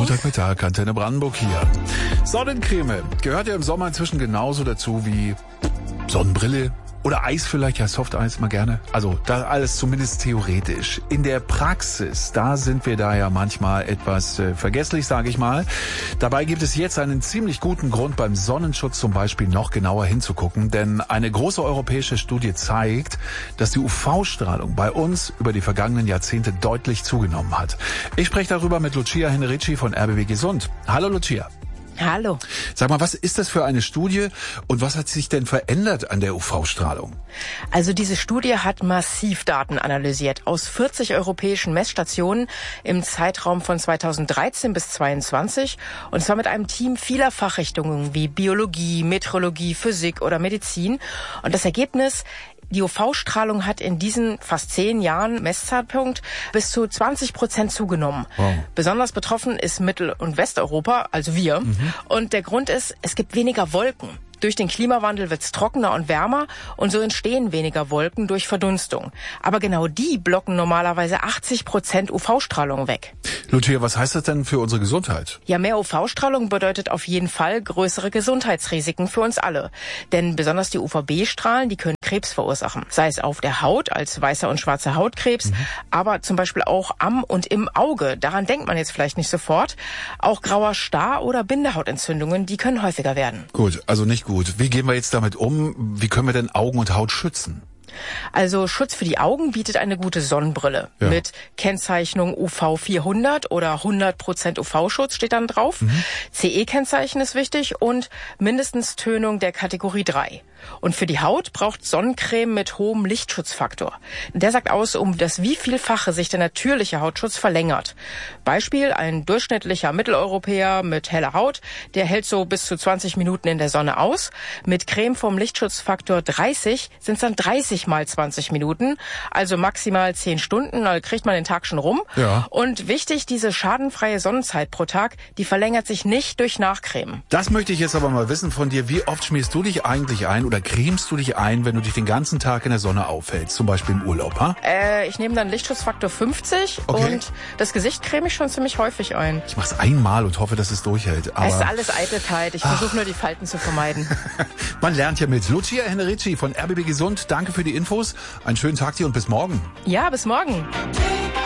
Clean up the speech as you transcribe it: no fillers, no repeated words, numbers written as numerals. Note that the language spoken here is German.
Montagmittag, Antenne Brandenburg hier. Sonnencreme gehört ja im Sommer inzwischen genauso dazu wie Sonnenbrille oder Eis vielleicht, ja Softeis mal gerne. Also da alles zumindest theoretisch. In der Praxis, da sind wir da ja manchmal etwas vergesslich, sage ich mal. Dabei gibt es jetzt einen ziemlich guten Grund, beim Sonnenschutz zum Beispiel noch genauer hinzugucken. Denn eine große europäische Studie zeigt, dass die UV-Strahlung bei uns über die vergangenen Jahrzehnte deutlich zugenommen hat. Ich spreche darüber mit Lucia Henerici von RBB Gesund. Hallo Lucia. Hallo. Sag mal, was ist das für eine Studie und was hat sich denn verändert an der UV-Strahlung? Also diese Studie hat massiv Daten analysiert aus 40 europäischen Messstationen im Zeitraum von 2013 bis 2022 und zwar mit einem Team vieler Fachrichtungen wie Biologie, Meteorologie, Physik oder Medizin. Und das Ergebnis: Die UV-Strahlung hat in diesen fast 10 Jahren Messzeitpunkt bis zu 20% zugenommen. Wow. Besonders betroffen ist Mittel- und Westeuropa, also wir. Und der Grund ist, es gibt weniger Wolken. Durch den Klimawandel wird es trockener und wärmer und so entstehen weniger Wolken durch Verdunstung. Aber genau die blocken normalerweise 80% UV-Strahlung weg. Lucia, was heißt das denn für unsere Gesundheit? Ja, mehr UV-Strahlung bedeutet auf jeden Fall größere Gesundheitsrisiken für uns alle. Denn besonders die UVB-Strahlen, die können Krebs verursachen. Sei es auf der Haut als weißer und schwarzer Hautkrebs, aber zum Beispiel auch am und im Auge. Daran denkt man jetzt vielleicht nicht sofort. Auch grauer Star- oder Bindehautentzündungen, die können häufiger werden. Gut, also nicht gut. Wie gehen wir jetzt damit um? Wie können wir denn Augen und Haut schützen? Also Schutz für die Augen bietet eine gute Sonnenbrille. Ja. Mit Kennzeichnung UV 400 oder 100% UV-Schutz steht dann drauf. CE-Kennzeichen ist wichtig und mindestens Tönung der Kategorie 3. Und für die Haut braucht Sonnencreme mit hohem Lichtschutzfaktor. Der sagt aus, um das wievielfache sich der natürliche Hautschutz verlängert. Beispiel: ein durchschnittlicher Mitteleuropäer mit heller Haut, der hält so bis zu 20 Minuten in der Sonne aus. Mit Creme vom Lichtschutzfaktor 30 sind es dann 30 mal 20 Minuten, also maximal 10 Stunden, da kriegt man den Tag schon rum. Ja. Und wichtig, diese schadenfreie Sonnenzeit pro Tag, die verlängert sich nicht durch Nachcremen. Das möchte ich jetzt aber mal wissen von dir. Wie oft schmierst du dich eigentlich ein oder cremst du dich ein, wenn du dich den ganzen Tag in der Sonne aufhältst, zum Beispiel im Urlaub, ha? Ich nehme dann Lichtschutzfaktor 50 Okay. und das Gesicht creme ich schon ziemlich häufig ein. Ich mach's einmal und hoffe, dass es durchhält. Aber Es ist alles Eitelkeit, ich versuche nur die Falten zu vermeiden. man lernt ja mit. Lucia Henerici von RBB Gesund, danke für die Infos. Einen schönen Tag dir und bis morgen. Ja, bis morgen.